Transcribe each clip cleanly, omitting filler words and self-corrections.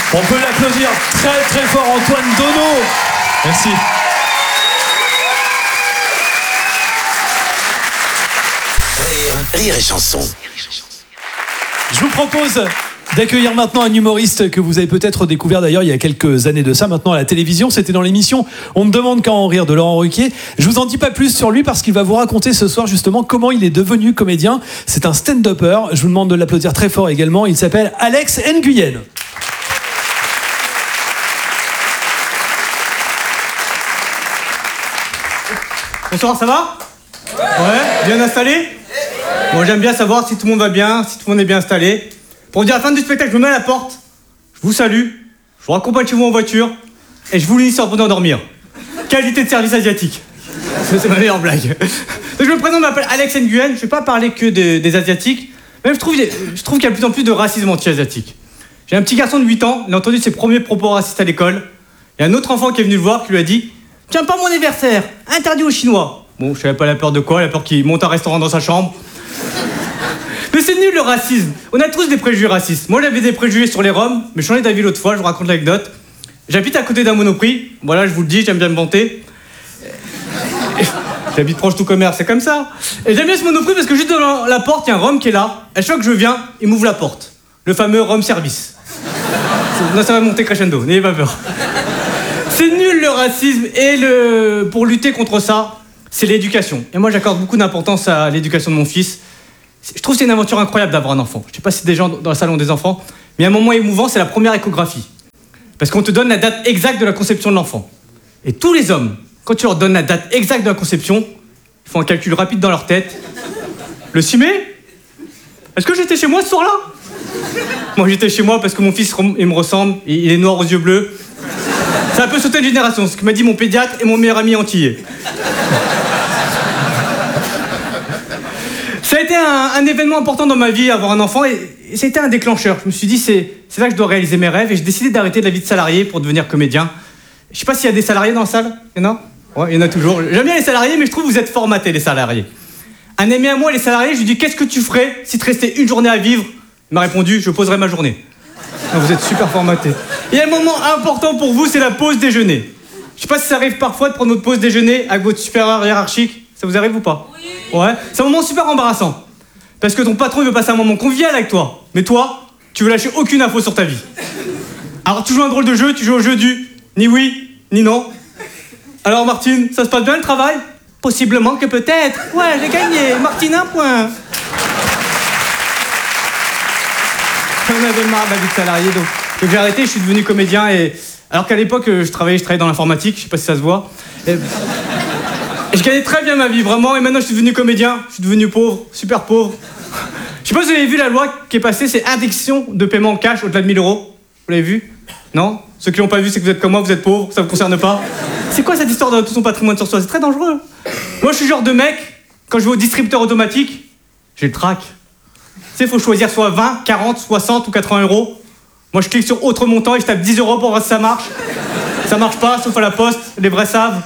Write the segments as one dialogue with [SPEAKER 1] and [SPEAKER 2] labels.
[SPEAKER 1] On peut l'applaudir très très fort, Antoine Donneau. Merci.
[SPEAKER 2] Rire et chanson.
[SPEAKER 1] Je vous propose d'accueillir maintenant un humoriste que vous avez peut-être découvert d'ailleurs il y a quelques années de ça, maintenant à la télévision. C'était dans l'émission On me demande quand en rire de Laurent Ruquier. Je vous en dis pas plus sur lui parce qu'il va vous raconter ce soir justement comment il est devenu comédien. C'est un stand-upper. Je vous demande de l'applaudir très fort également. Il s'appelle Alex Nguyen.
[SPEAKER 3] Bonsoir, ça va ? Ouais, bien installé ? Bon, j'aime bien savoir si tout le monde va bien, si tout le monde est bien installé. Pour dire à la fin du spectacle, je me mets à la porte, je vous salue, je vous raccompagne chez vous en voiture, et je vous lis sur pour dormir. Qualité de service asiatique. C'est ma meilleure blague. Donc, je me présente, je m'appelle Alex Nguyen, je vais pas parler que des Asiatiques, mais je trouve qu'il y a de plus en plus de racisme anti-asiatique. J'ai un petit garçon de 8 ans, il a entendu ses premiers propos racistes à l'école. Il y a un autre enfant qui est venu le voir, qui lui a dit « Tiens, pas mon anniversaire, interdit aux Chinois !» Bon, je savais pas la peur de quoi, la peur qu'il monte un restaurant dans sa chambre. Mais c'est nul le racisme. On a tous des préjugés racistes. Moi j'avais des préjugés sur les Roms, mais je changé d'avis l'autre fois, je vous raconte l'anecdote. J'habite à côté d'un Monoprix, voilà, je vous le dis, j'aime bien me vanter. J'habite proche tout commerce, c'est comme ça. Et j'aime bien ce Monoprix parce que juste devant la porte, il y a un Rom qui est là. À chaque fois que je viens, il m'ouvre la porte. Le fameux Rom service. Non, ça va monter crescendo, n'ayez pas peur. C'est nul le racisme et pour lutter contre ça, c'est l'éducation. Et moi j'accorde beaucoup d'importance à l'éducation de mon fils. Je trouve que c'est une aventure incroyable d'avoir un enfant. Je sais pas si des gens dans la salle ont des enfants, mais un moment émouvant, c'est la première échographie. Parce qu'on te donne la date exacte de la conception de l'enfant. Et tous les hommes, quand tu leur donnes la date exacte de la conception, ils font un calcul rapide dans leur tête. Le 6 mai ? Est-ce que j'étais chez moi ce soir-là ? Moi j'étais chez moi parce que mon fils il me ressemble, il est noir aux yeux bleus. Ça a un peu sauté une génération, ce que m'a dit mon pédiatre et mon meilleur ami antillais. Ça a été un événement important dans ma vie, avoir un enfant, et ça a été un déclencheur. Je me suis dit, c'est là que je dois réaliser mes rêves, et j'ai décidé d'arrêter de la vie de salarié pour devenir comédien. Je sais pas s'il y a des salariés dans la salle. Il y en a ? Ouais, il y en a toujours. J'aime bien les salariés, mais je trouve que vous êtes formatés, les salariés. Un ami à moi, les salariés, je lui dis, qu'est-ce que tu ferais si tu restais une journée à vivre ? Il m'a répondu, je poserais ma journée. Donc vous êtes super formatés. Il y a un moment important pour vous, c'est la pause déjeuner. Je sais pas si ça arrive parfois de prendre votre pause déjeuner avec votre supérieur hiérarchique. Ça vous arrive ou pas ? Oui. Ouais. C'est un moment super embarrassant. Parce que ton patron, il veut passer un moment convivial avec toi. Mais toi, tu veux lâcher aucune info sur ta vie. Alors tu joues un drôle de jeu, tu joues au jeu du ni oui, ni non. Alors Martine, ça se passe bien le travail ? Possiblement que peut-être. Ouais, j'ai gagné. Martine, 1 point. J'en avais marre de la vie de salarié, donc j'ai arrêté, je suis devenu comédien. Alors qu'à l'époque, je travaillais dans l'informatique, je sais pas si ça se voit. Et je gagnais très bien ma vie, vraiment, et maintenant je suis devenu comédien, je suis devenu pauvre, super pauvre. Je sais pas si vous avez vu la loi qui est passée, c'est interdiction de paiement en cash au-delà de 1 000 €. Vous l'avez vu ? Non ? Ceux qui l'ont pas vu, c'est que vous êtes comme moi, vous êtes pauvre, ça vous concerne pas. C'est quoi cette histoire de tout son patrimoine sur soi ? C'est très dangereux. Moi je suis le genre de mec, quand je vais au distributeur automatique, j'ai le trac. Tu sais, il faut choisir soit 20, 40, 60 ou 80 €. Moi je clique sur autre montant et je tape 10 € pour voir si ça marche. Ça marche pas, sauf à la poste, les vrais savent.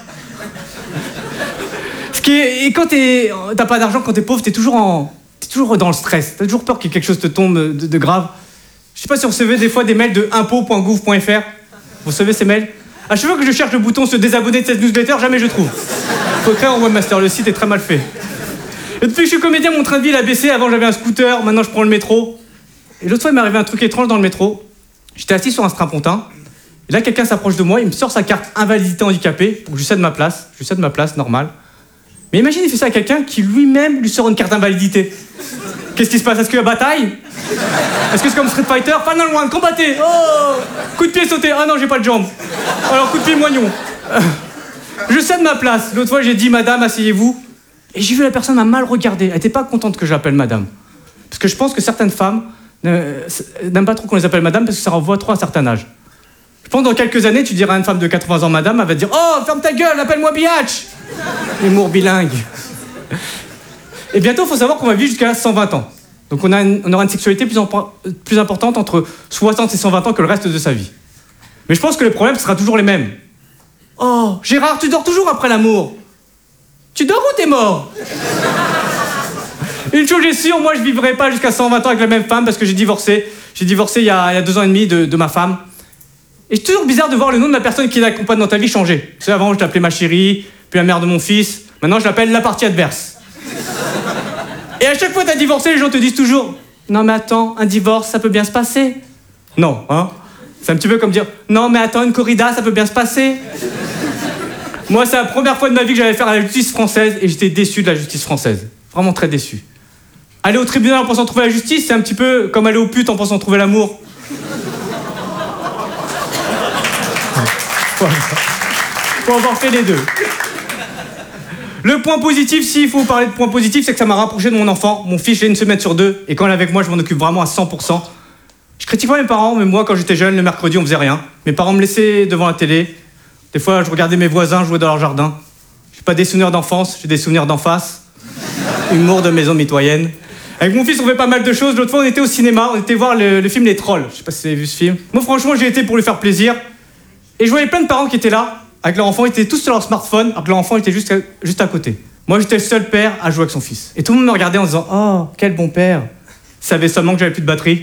[SPEAKER 3] Et quand t'as pas d'argent, quand t'es pauvre, t'es toujours dans le stress. T'as toujours peur que quelque chose te tombe de grave. Je sais pas si vous recevez des fois des mails de impôts.gouv.fr. Vous recevez ces mails ? À chaque fois que je cherche le bouton se désabonner de cette newsletter, jamais je trouve. Faut écrire en webmaster, le site est très mal fait. Et depuis que je suis comédien, mon train de vie a baissé. Avant j'avais un scooter, maintenant je prends le métro. Et l'autre fois il m'est arrivé un truc étrange dans le métro. J'étais assis sur un strapontin. Et là quelqu'un s'approche de moi, il me sort sa carte invalidité handicapée pour que je lui cède ma place. Je lui cède ma place, normal. Mais imagine, il fait ça à quelqu'un qui lui-même lui sort une carte d'invalidité. Qu'est-ce qui se passe ? Est-ce qu'il y a bataille ? Est-ce que c'est comme Street Fighter ? Final One, combattez ! Oh ! Coup de pied sauté. Ah non, j'ai pas de jambes. Alors coup de pied moignon. Je cède ma place. L'autre fois, j'ai dit, madame, asseyez-vous. Et j'ai vu la personne m'a mal regardé. Elle était pas contente que je l'appelle madame. Parce que je pense que certaines femmes n'aiment pas trop qu'on les appelle madame parce que ça renvoie trop à un certain âge. Je pense que dans quelques années, tu diras à une femme de 80 ans madame, elle va te dire « Oh, ferme ta gueule, appelle-moi biatch !» Humour bilingue. Et bientôt, il faut savoir qu'on va vivre jusqu'à 120 ans. Donc on aura une sexualité plus importante entre 60 et 120 ans que le reste de sa vie. Mais je pense que les problèmes sera toujours les mêmes. « Oh, Gérard, tu dors toujours après l'amour. Tu dors ou t'es mort ?» Une chose est sûre, moi je vivrai pas jusqu'à 120 ans avec la même femme parce que j'ai divorcé. J'ai divorcé il y a 2 ans et demi de ma femme. Et c'est toujours bizarre de voir le nom de la personne qui l'accompagne dans ta vie changer. Tu sais, avant, je t'appelais ma chérie, puis la mère de mon fils. Maintenant, je l'appelle la partie adverse. Et à chaque fois que t'as divorcé, les gens te disent toujours « Non mais attends, un divorce, ça peut bien se passer. » Non, hein. C'est un petit peu comme dire « Non mais attends, une corrida, ça peut bien se passer. » Moi, c'est la première fois de ma vie que j'allais faire à la justice française et j'étais déçu de la justice française. Vraiment très déçu. Aller au tribunal en pensant trouver la justice, c'est un petit peu comme aller aux putes en pensant trouver l'amour. Faut avoir fait les deux. Le point positif, s'il faut parler de point positif, c'est que ça m'a rapproché de mon enfant. Mon fils, j'ai 1 semaine sur 2, et quand il est avec moi, je m'en occupe vraiment à 100%. Je critique pas mes parents, mais moi, quand j'étais jeune, le mercredi, on faisait rien. Mes parents me laissaient devant la télé. Des fois, je regardais mes voisins jouer dans leur jardin. J'ai pas des souvenirs d'enfance, j'ai des souvenirs d'en face. Humour de maison mitoyenne. Avec mon fils, on fait pas mal de choses. L'autre fois, on était au cinéma, on était voir le film Les Trolls. Je sais pas si vous avez vu ce film. Moi, franchement, j'y étais pour lui faire plaisir. Et je voyais plein de parents qui étaient là, avec leur enfant, ils étaient tous sur leur smartphone, alors que leur enfant était juste à côté. Moi, j'étais le seul père à jouer avec son fils. Et tout le monde me regardait en disant « Oh, quel bon père !» Ils savaient seulement que j'avais plus de batterie.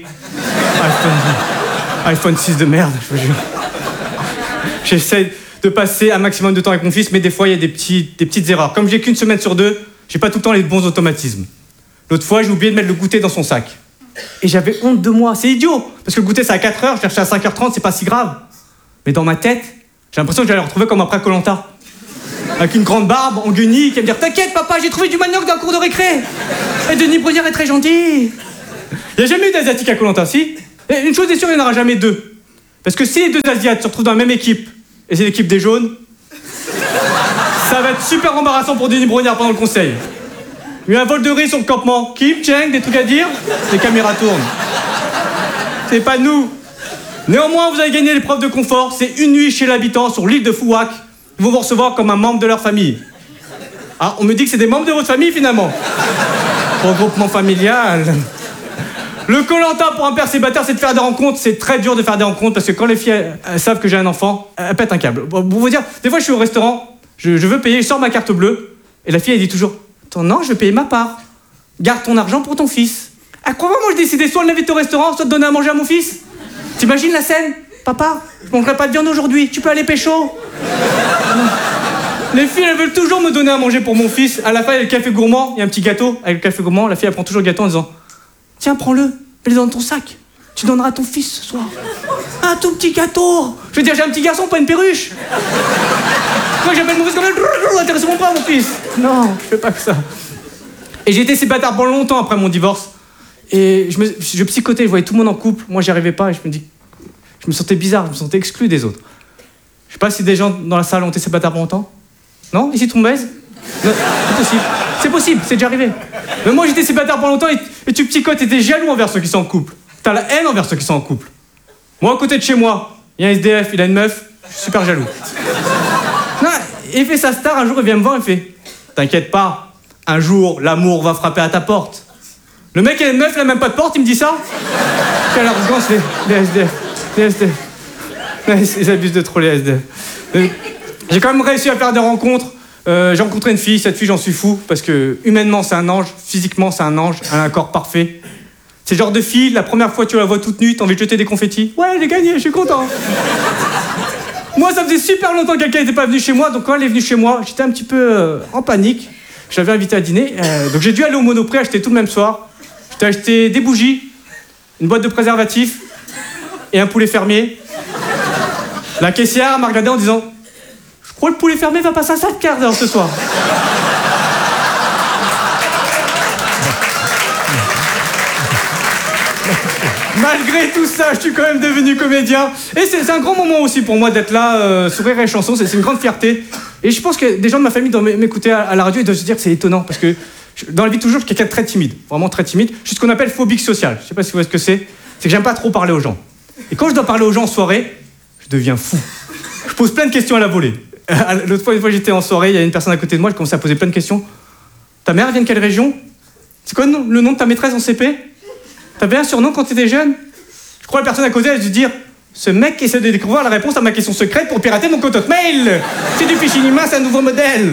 [SPEAKER 3] iPhone 6 de merde, je vous jure. J'essaie de passer un maximum de temps avec mon fils, mais des fois, il y a des petites erreurs. Comme j'ai qu'1 semaine sur 2, j'ai pas tout le temps les bons automatismes. L'autre fois, j'ai oublié de mettre le goûter dans son sac. Et j'avais honte de moi. C'est idiot, parce que le goûter, c'est à 4h, je cherchais à 5h30, c'est pas si grave. Mais dans ma tête, j'ai l'impression que j'allais le retrouver comme après Koh-Lanta. Avec une grande barbe, en guenille, qui va me dire « T'inquiète, papa, j'ai trouvé du manioc dans le cours de récré. Et Denis Brogniart est très gentil. » Il n'y a jamais eu d'Asiatique à Koh-Lanta, si. Et une chose est sûre, il n'y en aura jamais 2. Parce que si les 2 Asiates se retrouvent dans la même équipe, et c'est l'équipe des jaunes, ça va être super embarrassant pour Denis Brogniart pendant le conseil. Il y a eu un vol de riz sur le campement. Kim, Cheng, des trucs à dire. Les caméras tournent. C'est pas nous. Néanmoins, vous avez gagné l'épreuve de confort. C'est une nuit chez l'habitant sur l'île de Fouac. Ils vont vous recevoir comme un membre de leur famille. Ah, on me dit que c'est des membres de votre famille, finalement. Regroupement familial. Le Koh-Lanta pour un père célibataire, c'est de faire des rencontres. C'est très dur de faire des rencontres parce que quand les filles elles savent que j'ai un enfant, elles pètent un câble. Pour vous dire, des fois, je suis au restaurant, je veux payer, je sors ma carte bleue, et la fille, elle dit toujours « Attends, non, je vais payer ma part. Garde ton argent pour ton fils. » À quoi moi, je décidais soit de l'inviter au restaurant, soit de donner à manger à mon fils. T'imagines la scène? Papa, je mangerai pas de viande aujourd'hui, tu peux aller pécho. Les filles, elles veulent toujours me donner à manger pour mon fils. À la fin, il y a le café gourmand, il y a un petit gâteau. Avec le café gourmand, la fille, elle prend toujours le gâteau en disant « Tiens, prends-le, mets-le dans ton sac. Tu donneras à ton fils ce soir. Un tout petit gâteau. » Je veux dire, j'ai un petit garçon, pas une perruche. Moi, j'appelle mon fils comme ça. Intéressez-moi pas, mon fils. Non, je fais pas que ça. Et j'ai été célibataire pendant longtemps après mon divorce. Et je psychotais, je voyais tout le monde en couple. Moi, j'y arrivais pas et je me sentais bizarre, je me sentais exclu des autres. Je sais pas si des gens dans la salle ont été célibataires pour longtemps. Non? Ici, tout le monde baise? Non, c'est possible. C'est possible, c'est déjà arrivé. Mais moi, j'étais célibataire pendant longtemps et tu psychotes et t'es jaloux envers ceux qui sont en couple. T'as la haine envers ceux qui sont en couple. Moi, à côté de chez moi, il y a un SDF, il a une meuf, je suis super jaloux. Non, il fait sa star, un jour, il vient me voir, il fait « T'inquiète pas, un jour, l'amour va frapper à ta porte. » Le mec, il a une meuf, il a même pas de porte, il me dit ça. Quelle arrogance, les SDF. Les SDF. Ils abusent de trop, les SDF. J'ai quand même réussi à faire des rencontres. J'ai rencontré une fille, cette fille, j'en suis fou, parce que humainement, c'est un ange, physiquement, c'est un ange, elle a un corps parfait. C'est le genre de fille, la première fois que tu la vois toute nue, t'as envie de jeter des confettis. Ouais, j'ai gagné, je suis content. Moi, ça faisait super longtemps que quelqu'un n'était pas venu chez moi, donc quand elle est venue chez moi, j'étais un petit peu en panique. Je l'avais invitée à dîner, donc j'ai dû aller au Monoprix acheter tout le même soir. J'ai acheté des bougies, une boîte de préservatifs et un poulet fermier. La caissière m'a regardé en disant « Je crois que le poulet fermier va passer à 5 quarts d'heure ce soir. » Malgré tout ça, je suis quand même devenu comédien. Et c'est un grand moment aussi pour moi d'être là, sur Rire et Chanson, c'est une grande fierté. Et je pense que des gens de ma famille doivent m'écouter à la radio, ils doivent se dire que c'est étonnant, parce que dans la vie de toujours, je suis quelqu'un de très timide, vraiment très timide. Je suis ce qu'on appelle phobique social. Je sais pas si vous voyez ce que c'est. C'est que j'aime pas trop parler aux gens. Et quand je dois parler aux gens en soirée, je deviens fou. Je pose plein de questions à la volée. L'autre fois, une fois j'étais en soirée, il y a une personne à côté de moi, je commençais à poser plein de questions. Ta mère vient de quelle région? C'est quoi le nom de ta maîtresse en CP? T'avais un surnom quand t'étais jeune? Je crois que la personne à côté, elle a dû dire ce mec essaie de découvrir la réponse à ma question secrète pour pirater mon compte Hotmail. C'est du phishing humain, c'est un nouveau modèle.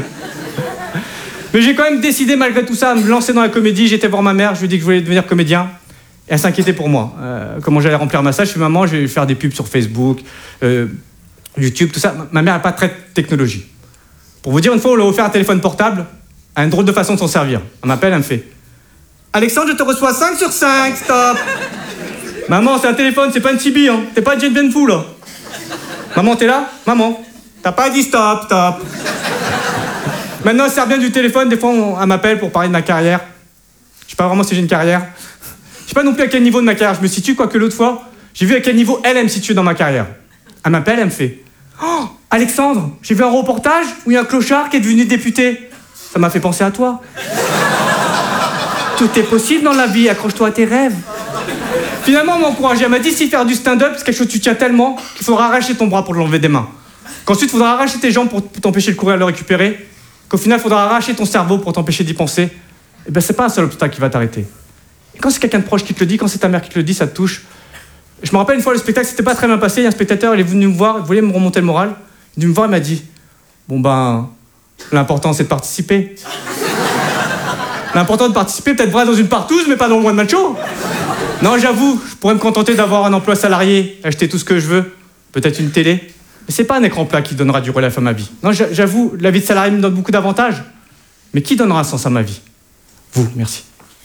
[SPEAKER 3] Mais j'ai quand même décidé, malgré tout ça, à me lancer dans la comédie. J'étais voir ma mère, je lui ai dit que je voulais devenir comédien. Et elle s'inquiétait pour moi. Comment j'allais remplir ma salle. Je fais, maman, je vais faire des pubs sur Facebook, YouTube, tout ça. Ma mère n'a pas très de technologie. Pour vous dire, une fois, on lui a offert un téléphone portable, elle a une drôle de façon de s'en servir. Elle m'appelle, elle me fait Alexandre, je te reçois 5 sur 5, stop. Maman, c'est un téléphone, c'est pas une Tibi, hein. T'es pas Jet Ben Fou, là. Maman, t'es là? Maman, t'as pas dit stop, stop. Maintenant, elle sert bien du téléphone. Des fois, elle m'appelle pour parler de ma carrière. Je sais pas vraiment si j'ai une carrière. Je sais pas non plus à quel niveau de ma carrière je me situe, quoique l'autre fois, j'ai vu à quel niveau elle me situe dans ma carrière. Elle m'appelle, elle me fait Oh, Alexandre, j'ai vu un reportage où il y a un clochard qui est devenu député. Ça m'a fait penser à toi. Tout est possible dans la vie, accroche-toi à tes rêves. Finalement, elle m'a encouragé. Elle m'a dit si faire du stand-up, c'est quelque chose que tu tiens tellement qu'il faudra arracher ton bras pour l'enlever des mains. Qu'ensuite, il faudra arracher tes jambes pour t'empêcher de courir et le récupérer. Qu'au final, il faudra arracher ton cerveau pour t'empêcher d'y penser. Et ben, c'est pas un seul obstacle qui va t'arrêter. Et quand c'est quelqu'un de proche qui te le dit, quand c'est ta mère qui te le dit, ça te touche. Je me rappelle une fois, le spectacle s'était pas très bien passé. Il y a un spectateur, il est venu me voir, il voulait me remonter le moral. Il est venu me voir, il m'a dit bon ben, l'important c'est de participer. L'important de participer, peut-être vrai dans une partouze, mais pas dans le one man show. Non, j'avoue, je pourrais me contenter d'avoir un emploi salarié, acheter tout ce que je veux, peut-être une télé. Mais c'est pas un écran plat qui donnera du relief à ma vie. Non, j'avoue, la vie de salarié me donne beaucoup d'avantages. Mais qui donnera un sens à ma vie? Vous, merci.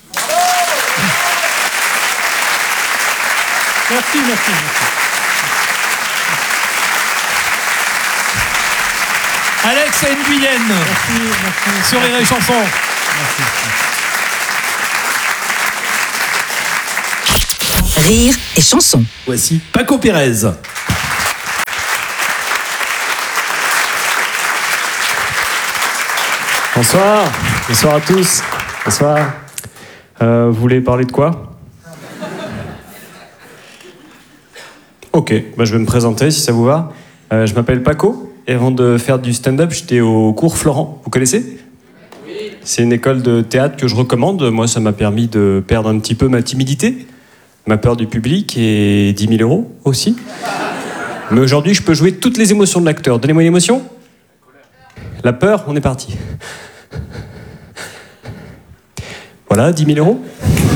[SPEAKER 1] Merci. Alex Nguyen. Merci. Sur Rire et Chanson. Merci.
[SPEAKER 4] Rire et Chanson.
[SPEAKER 1] Voici Paco Pérez.
[SPEAKER 5] Bonsoir à tous. Bonsoir. Vous voulez parler de quoi? Ok, je vais me présenter si ça vous va. Je m'appelle Paco et avant de faire du stand-up, j'étais au cours Florent. Vous connaissez? Oui. C'est une école de théâtre que je recommande. Moi, ça m'a permis de perdre un petit peu ma timidité, ma peur du public et 10 000 € aussi. Mais aujourd'hui, je peux jouer toutes les émotions de l'acteur. Donnez-moi une émotion. La peur, on est parti. Voilà, 10 000 €.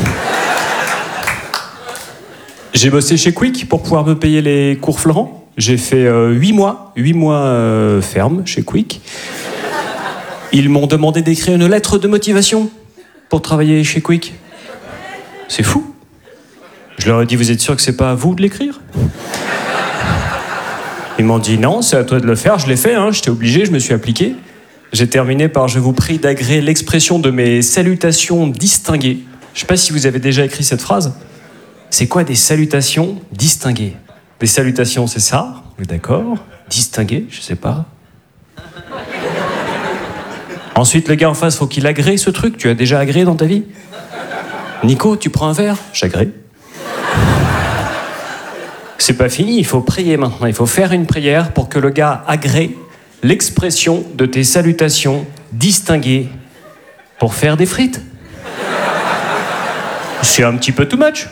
[SPEAKER 5] J'ai bossé chez Quick pour pouvoir me payer les cours Florent. J'ai fait 8 mois ferme chez Quick. Ils m'ont demandé d'écrire une lettre de motivation pour travailler chez Quick. C'est fou. Je leur ai dit, vous êtes sûr que c'est pas à vous de l'écrire? Ils m'ont dit, non, c'est à toi de le faire. Je l'ai fait, j'étais obligé, je me suis appliqué. J'ai terminé par « Je vous prie d'agréer l'expression de mes salutations distinguées ». Je sais pas si vous avez déjà écrit cette phrase. C'est quoi des salutations distinguées? Des salutations, c'est ça, on est d'accord. Distinguées, je sais pas. Ensuite, le gars en face, faut qu'il agrée ce truc. Tu as déjà agréé dans ta vie? Nico, tu prends un verre? J'agrée. C'est pas fini, il faut prier maintenant. Il faut faire une prière pour que le gars agrée l'expression de tes salutations distinguées pour faire des frites. C'est un petit peu too much.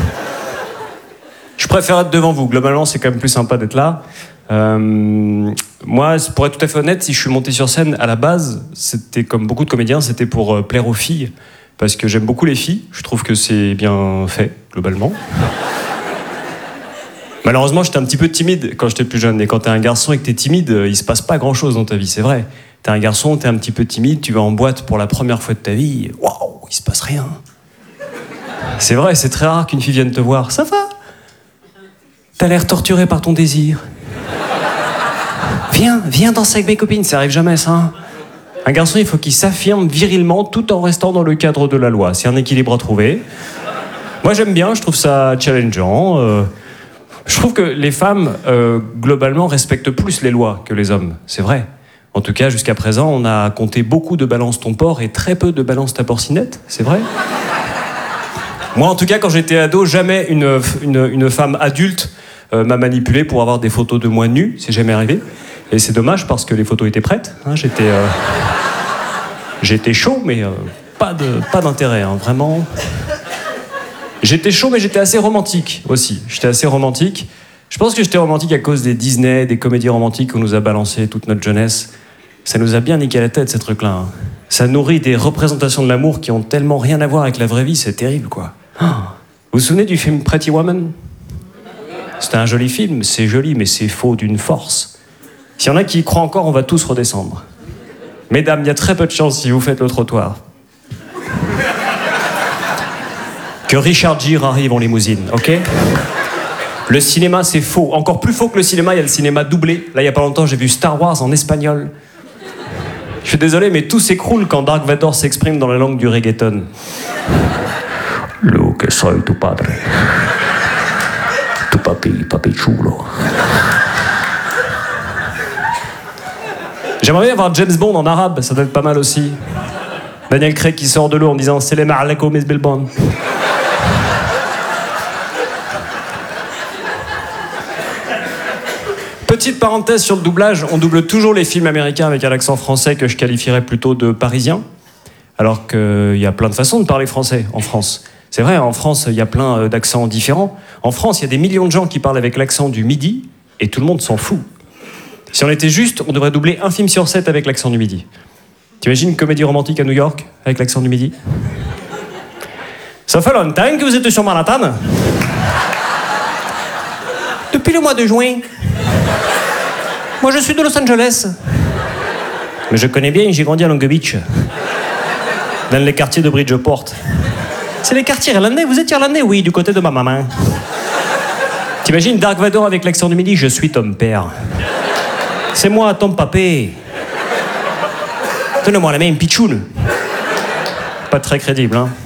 [SPEAKER 5] Je préfère être devant vous. Globalement, c'est quand même plus sympa d'être là. Moi, pour être tout à fait honnête, si je suis monté sur scène, à la base, c'était comme beaucoup de comédiens, c'était pour plaire aux filles. Parce que j'aime beaucoup les filles. Je trouve que c'est bien fait, globalement. Malheureusement, j'étais un petit peu timide quand j'étais plus jeune. Et quand t'es un garçon et que t'es timide, il se passe pas grand-chose dans ta vie, c'est vrai. T'es un garçon, t'es un petit peu timide, tu vas en boîte pour la première fois de ta vie, waouh, il se passe rien. C'est vrai, c'est très rare qu'une fille vienne te voir. Ça va? T'as l'air torturé par ton désir. Viens danser avec mes copines, ça arrive jamais ça. Un garçon, il faut qu'il s'affirme virilement tout en restant dans le cadre de la loi. C'est un équilibre à trouver. Moi, j'aime bien, je trouve ça challengeant. Je trouve que les femmes, globalement, respectent plus les lois que les hommes. C'est vrai. En tout cas, jusqu'à présent, on a compté beaucoup de balance ton porc et très peu de balance ta porcinette. C'est vrai. Moi, en tout cas, quand j'étais ado, jamais une femme adulte m'a manipulé pour avoir des photos de moi nu. C'est jamais arrivé. Et c'est dommage parce que les photos étaient prêtes. J'étais chaud, mais pas d'intérêt, vraiment. J'étais chaud, mais j'étais assez romantique aussi. J'étais assez romantique. Je pense que j'étais romantique à cause des Disney, des comédies romantiques qu'on nous a balancées toute notre jeunesse. Ça nous a bien niqué la tête, ces trucs-là. Ça nourrit des représentations de l'amour qui ont tellement rien à voir avec la vraie vie, c'est terrible, quoi. Vous vous souvenez du film Pretty Woman? C'était un joli film, c'est joli, mais c'est faux d'une force. S'il y en a qui y croient encore, on va tous redescendre. Mesdames, il y a très peu de chance si vous faites le trottoir que Richard Gere arrive en limousine, ok? Le cinéma, c'est faux. Encore plus faux que le cinéma, il y a le cinéma doublé. Là, il y a pas longtemps, j'ai vu Star Wars en espagnol. Je suis désolé, mais tout s'écroule quand Dark Vador s'exprime dans la langue du reggaeton. Lo que soy tu padre. Tu papi chulo. J'aimerais bien avoir James Bond en arabe, ça doit être pas mal aussi. Daniel Craig qui sort de l'eau en disant « Salam alaikum, Miss Bilbon ». Petite parenthèse sur le doublage, on double toujours les films américains avec un accent français que je qualifierais plutôt de parisien, alors qu'il y a plein de façons de parler français en France. C'est vrai, en France, il y a plein d'accents différents. En France, il y a des millions de gens qui parlent avec l'accent du Midi, et tout le monde s'en fout. Si on était juste, on devrait doubler un film sur 7 avec l'accent du Midi. T'imagines une comédie romantique à New York, avec l'accent du Midi? Ça fait longtemps que vous êtes sur Manhattan? Depuis le mois de juin. Moi, je suis de Los Angeles. Mais je connais bien, j'ai grandi à Long Beach. Dans les quartiers de Bridgeport. C'est les quartiers irlandais. Vous êtes irlandais? Oui, du côté de ma maman. T'imagines Dark Vador avec l'accent du Midi? Je suis ton père. C'est moi, ton papé. Donne-moi la main, pichoun. Pas très crédible, hein.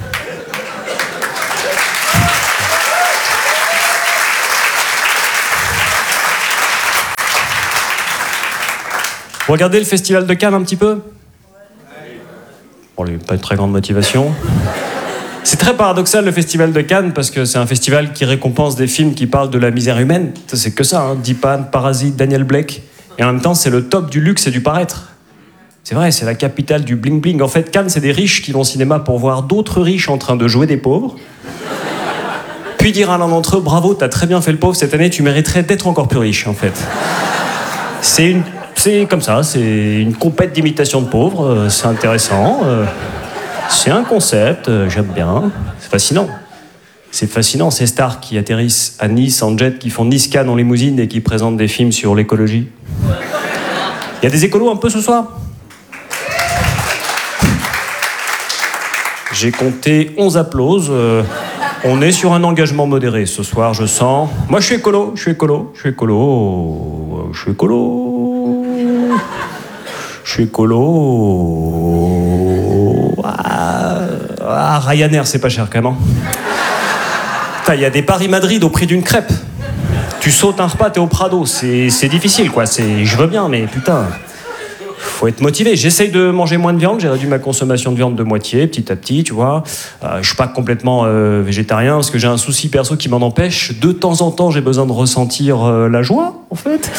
[SPEAKER 5] Regardez le festival de Cannes un petit peu. Bon, pas une très grande motivation. C'est très paradoxal le festival de Cannes parce que c'est un festival qui récompense des films qui parlent de la misère humaine. C'est que ça, hein. Dipan, Parasite, Daniel Blake. Et en même temps, c'est le top du luxe et du paraître. C'est vrai, c'est la capitale du bling-bling. En fait, Cannes, c'est des riches qui vont au cinéma pour voir d'autres riches en train de jouer des pauvres. Puis dire à l'un d'entre eux, bravo, t'as très bien fait le pauvre cette année, tu mériterais d'être encore plus riche, en fait. C'est comme ça, c'est une compète d'imitation de pauvres, c'est intéressant, c'est un concept, j'aime bien, c'est fascinant. C'est fascinant, ces stars qui atterrissent à Nice en jet, qui font Nice-Cannes en limousine et qui présentent des films sur l'écologie. Il y a des écolos un peu ce soir? J'ai compté 11 applauses. On est sur un engagement modéré ce soir, je sens. Moi, je suis écolo. Ryanair, c'est pas cher quand même. Il y a des Paris-Madrid au prix d'une crêpe. Tu sautes un repas, t'es au Prado. C'est difficile, quoi. Je veux bien, mais putain... Faut être motivé. J'essaye de manger moins de viande. J'ai réduit ma consommation de viande de moitié, petit à petit, tu vois. Je suis pas complètement végétarien parce que j'ai un souci perso qui m'en empêche. De temps en temps, j'ai besoin de ressentir la joie, en fait.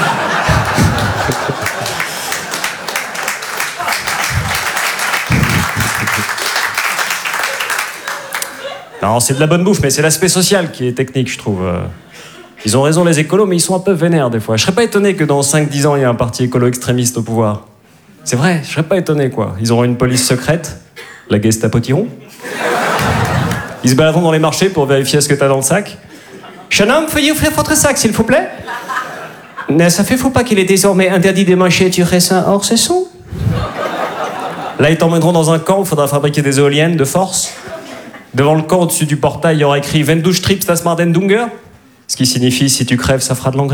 [SPEAKER 5] Non, c'est de la bonne bouffe, mais c'est l'aspect social qui est technique, je trouve. Ils ont raison, les écolos, mais ils sont un peu vénères des fois. Je serais pas étonné que dans 5-10 ans, il y ait un parti écolo extrémiste au pouvoir. C'est vrai, je serais pas étonné, quoi. Ils auront une police secrète, la Gestapo Tiron. Ils se baladeront dans les marchés pour vérifier ce que t'as dans le sac. Jeune homme, veuillez ouvrir votre sac, s'il vous plaît. Ne savez-vous pas qu'il est désormais interdit d'émâcher du raisin hors saison? Là, ils t'emmèneront dans un camp où il faudra fabriquer des éoliennes de force. Devant le camp, au-dessus du portail, il y aura écrit « Wenn du stirbst, das macht den Dunger ». Ce qui signifie « Si tu crèves, ça fera de l'engrais ».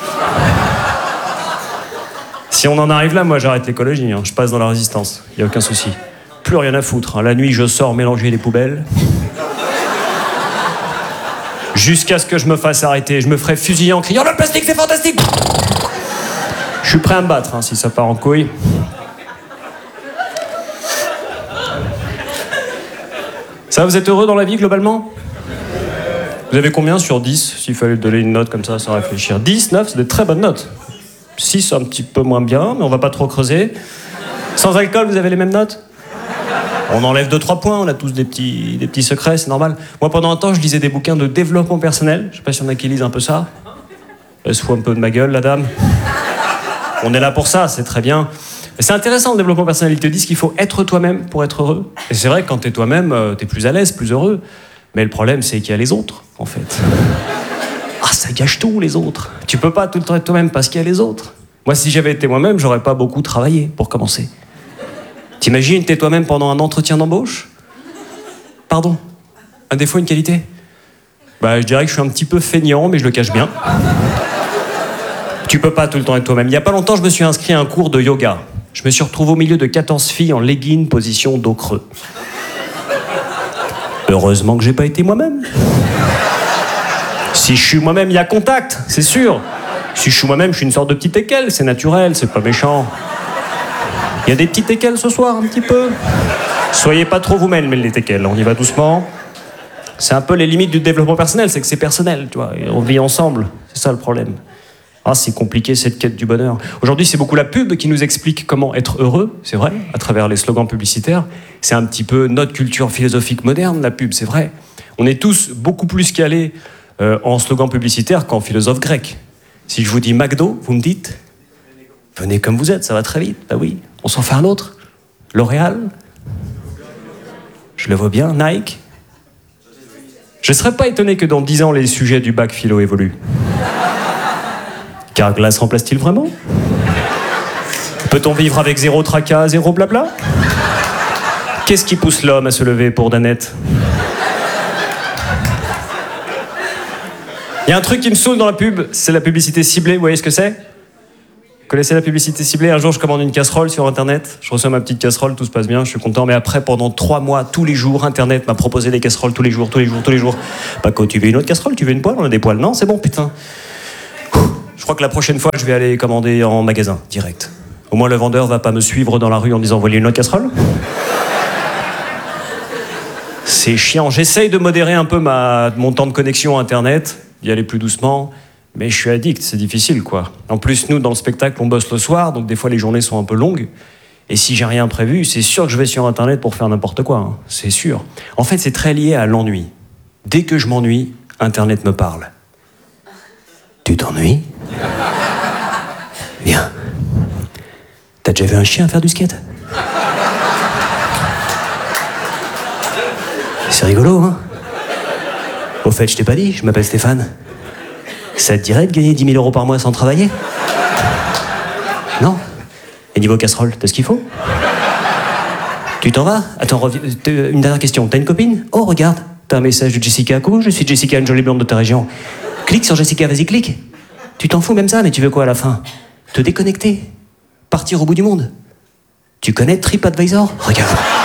[SPEAKER 5] Si on en arrive là, moi j'arrête l'écologie, hein. Je passe dans la résistance, il n'y a aucun souci. Plus rien à foutre, hein. La nuit je sors mélanger les poubelles. Jusqu'à ce que je me fasse arrêter, je me ferai fusiller en criant « Le plastique c'est fantastique !» Je suis prêt à me battre, hein, si ça part en couille. Ça, vous êtes heureux dans la vie globalement? Vous avez combien sur 10, s'il fallait donner une note comme ça sans réfléchir? 10, 9, c'est des très bonnes notes. 6, un petit peu moins bien, mais on va pas trop creuser. Sans alcool, vous avez les mêmes notes? On enlève 2-3 points, on a tous des petits secrets, c'est normal. Moi, pendant un temps, je lisais des bouquins de développement personnel. Je sais pas si y en a qui lisent un peu ça. Elle se fout un peu de ma gueule, la dame. On est là pour ça, c'est très bien. C'est intéressant le développement personnel. Ils te disent qu'il faut être toi-même pour être heureux. Et c'est vrai que quand t'es toi-même, t'es plus à l'aise, plus heureux. Mais le problème, c'est qu'il y a les autres, en fait. Ah, ça gâche tout, les autres. Tu peux pas tout le temps être toi-même parce qu'il y a les autres. Moi, si j'avais été moi-même, j'aurais pas beaucoup travaillé, pour commencer. T'imagines, t'es toi-même pendant un entretien d'embauche? Pardon? Un défaut, une qualité? Bah, je dirais que je suis un petit peu feignant, mais je le cache bien. Tu peux pas tout le temps être toi-même. Il y a pas longtemps, je me suis inscrit à un cours de yoga. Je me suis retrouvé au milieu de 14 filles en legging, position dos creux. Heureusement que j'ai pas été moi-même. Si je suis moi-même, il y a contact, c'est sûr. Si je suis moi-même, je suis une sorte de petit teckel, c'est naturel, c'est pas méchant. Il y a des petits teckels ce soir, un petit peu. Soyez pas trop vous-même, les teckels, on y va doucement. C'est un peu les limites du développement personnel, c'est que c'est personnel, tu vois, et on vit ensemble, c'est ça le problème. Ah, c'est compliqué cette quête du bonheur. Aujourd'hui, c'est beaucoup la pub qui nous explique comment être heureux, c'est vrai, à travers les slogans publicitaires. C'est un petit peu notre culture philosophique moderne, la pub, c'est vrai. On est tous beaucoup plus calés en slogan publicitaire qu'en philosophe grec. Si je vous dis McDo, vous me dites venez comme vous êtes, ça va très vite. Bah oui, on s'en fait un autre. L'Oréal, je le vois bien, Nike. Je ne serais pas étonné que dans 10 ans, les sujets du bac philo évoluent. Carglass remplace-t-il vraiment? Peut-on vivre avec zéro tracas, zéro blabla? Qu'est-ce qui pousse l'homme à se lever pour Danette? Il y a un truc qui me saoule dans la pub, c'est la publicité ciblée, vous voyez ce que c'est? Vous connaissez la publicité ciblée? Un jour, je commande une casserole sur Internet, je reçois ma petite casserole, tout se passe bien, je suis content, mais après, pendant 3 mois, tous les jours, Internet m'a proposé des casseroles tous les jours. Paco, tu veux une autre casserole? Tu veux une poêle? On a des poêles? Non, c'est bon, putain. Je crois que la prochaine fois, je vais aller commander en magasin, direct. Au moins, le vendeur va pas me suivre dans la rue en disant, voyez une autre casserole? C'est chiant, j'essaye de modérer un peu mon temps de connexion à Internet, d'y aller plus doucement, mais je suis addict, c'est difficile, quoi. En plus, nous, dans le spectacle, on bosse le soir, donc des fois, les journées sont un peu longues. Et si j'ai rien prévu, c'est sûr que je vais sur Internet pour faire n'importe quoi, hein. C'est sûr. En fait, c'est très lié à l'ennui. Dès que je m'ennuie, Internet me parle. Tu t'ennuies? Viens. T'as déjà vu un chien faire du skate? C'est rigolo, hein? Au fait, je t'ai pas dit, je m'appelle Stéphane. Ça te dirait de gagner 10 000 € par mois sans travailler? Non? Et niveau casserole, t'as ce qu'il faut? Tu t'en vas? Attends, une dernière question. T'as une copine? Oh, regarde, t'as un message de Jessica. Coucou, je suis Jessica, une jolie blonde de ta région. Clique sur Jessica, vas-y, clique. Tu t'en fous même ça, mais tu veux quoi à la fin? Te déconnecter? Partir au bout du monde? Tu connais TripAdvisor? Regarde.